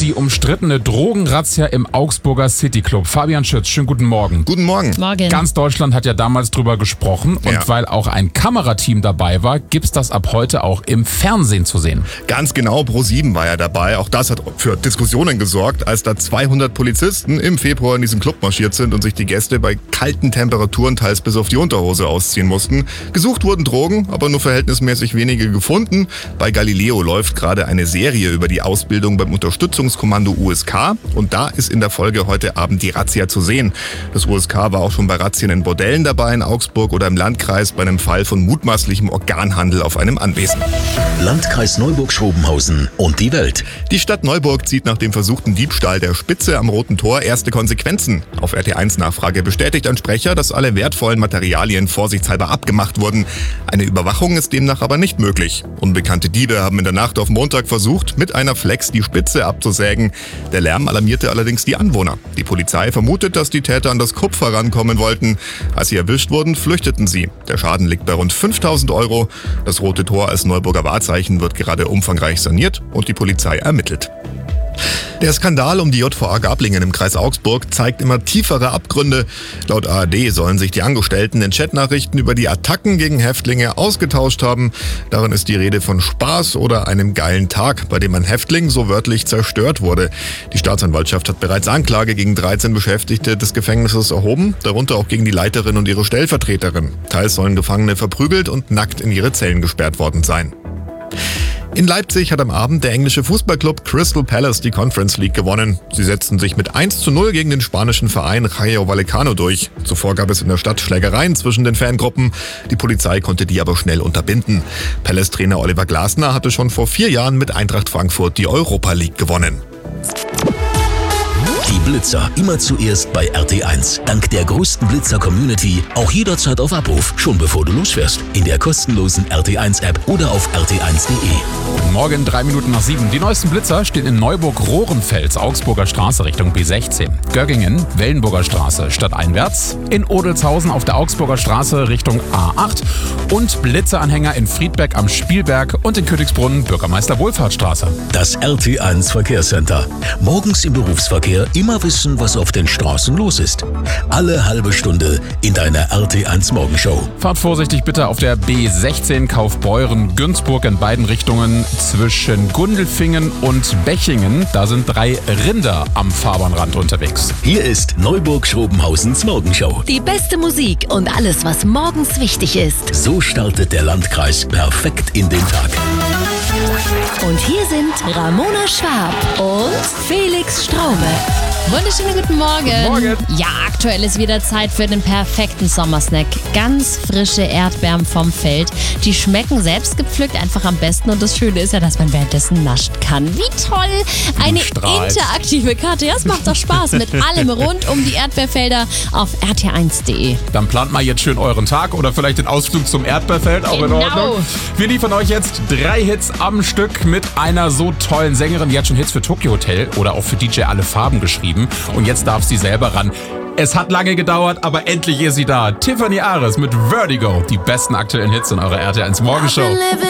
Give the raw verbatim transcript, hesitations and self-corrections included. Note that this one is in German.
die umstrittene Drogenrazzia im Augsburger Cityclub. Fabian Schütz, schönen guten Morgen. Guten Morgen. Morgen. Ganz Deutschland hat ja damals drüber gesprochen und Ja. weil auch ein Kamerateam dabei war, gibt's das ab heute auch im Fernsehen zu sehen. Ganz genau, ProSieben war ja dabei. Auch das hat für Diskussionen gesorgt, als da zweihundert Polizisten im Februar in diesen Club marschiert sind und sich die Gäste bei kalten Temperaturen teils bis auf die Unterhose ausziehen mussten. Gesucht wurden Drogen, aber nur verhältnismäßig wenige gefunden. Bei Galileo läuft gerade eine Serie über die Ausbildung beim Unterstützungskommando U S K und da ist in der Folge heute Abend die Razzia zu sehen. Das U S K war auch schon bei Razzien in Bordellen dabei in Augsburg oder im Landkreis bei einem Fall von mutmaßlichem Organhandel auf einem Anwesen. Landkreis Neuburg-Schrobenhausen und die Welt. Die Stadt Neuburg zieht nach dem versuchten Diebstahl der Spitze am Roten Tor erste Konsequenzen. Auf R T eins Nachfrage bestätigt ein Sprecher, dass alle wertvollen Materialien vorsichtshalber abgemacht wurden. Eine Überwachung ist demnach aber nicht möglich. Unbekannte Diebe haben in der Nacht auf Montag versucht, mit einer Flex die Spitze abzusägen. Der Lärm alarmierte allerdings die Anwohner. Die Polizei vermutet, dass die Täter an das Kupfer rankommen wollten. Als sie erwischt wurden, flüchteten sie. Der Schaden liegt bei rund fünftausend Euro. Das Rote Tor als Neuburger Wahrzeichen wird gerade umfangreich saniert und die Polizei ermittelt. Der Skandal um die J V A Gablingen im Kreis Augsburg zeigt immer tiefere Abgründe. Laut A R D sollen sich die Angestellten in Chatnachrichten über die Attacken gegen Häftlinge ausgetauscht haben. Darin ist die Rede von Spaß oder einem geilen Tag, bei dem ein Häftling so wörtlich zerstört wurde. Die Staatsanwaltschaft hat bereits Anklage gegen dreizehn Beschäftigte des Gefängnisses erhoben, darunter auch gegen die Leiterin und ihre Stellvertreterin. Teils sollen Gefangene verprügelt und nackt in ihre Zellen gesperrt worden sein. In Leipzig hat am Abend der englische Fußballclub Crystal Palace die Conference League gewonnen. Sie setzten sich mit eins zu null gegen den spanischen Verein Rayo Vallecano durch. Zuvor gab es in der Stadt Schlägereien zwischen den Fangruppen. Die Polizei konnte die aber schnell unterbinden. Palace-Trainer Oliver Glasner hatte schon vor vier Jahren mit Eintracht Frankfurt die Europa League gewonnen. Die Blitzer immer zuerst bei R T eins. Dank der größten Blitzer-Community auch jederzeit auf Abruf, schon bevor du losfährst. In der kostenlosen R T eins App oder auf r t eins punkt de. Guten Morgen, drei Minuten nach sieben. Die neuesten Blitzer stehen in Neuburg-Rohrenfels, Augsburger Straße Richtung B sechzehn. Göggingen, Wellenburger Straße stadteinwärts. In Odelshausen auf der Augsburger Straße Richtung A acht. Und Blitzeranhänger in Friedberg am Spielberg und in Königsbrunn Bürgermeister Wohlfahrtsstraße. Das R T eins Verkehrscenter. Morgens im Berufsverkehr immer wissen, was auf den Straßen los ist. Alle halbe Stunde in deiner R T eins Morgenshow. Fahrt vorsichtig bitte auf der B sechzehn Kaufbeuren, Günzburg in beiden Richtungen zwischen Gundelfingen und Bechingen. Da sind drei Rinder am Fahrbahnrand unterwegs. Hier ist Neuburg-Schrobenhausens Morgenshow. Die beste Musik und alles, was morgens wichtig ist. So startet der Landkreis perfekt in den Tag. Und hier sind Ramona Schwab und Felix Straube. Wunderschönen guten Morgen. Morgen. Ja, aktuell ist wieder Zeit für den perfekten Sommersnack. Ganz frische Erdbeeren vom Feld. Die schmecken selbst gepflückt einfach am besten. Und das Schöne ist ja, dass man währenddessen naschen kann. Wie toll! Eine Strahlt. interaktive Karte. Ja, es macht doch Spaß mit allem rund um die Erdbeerfelder auf r t eins punkt de. Dann plant mal jetzt schön euren Tag oder vielleicht den Ausflug zum Erdbeerfeld, auch in Genau. Ordnung. Wir liefern euch jetzt drei Hits am Stück mit einer so tollen Sängerin. Die hat schon Hits für Tokyo Hotel oder auch für D J Alle Farben geschrieben. Und jetzt darf sie selber ran. Es hat lange gedauert, aber endlich ist sie da. Tiffany Ares mit Vertigo. Die besten aktuellen Hits in eurer R T eins Morgenshow.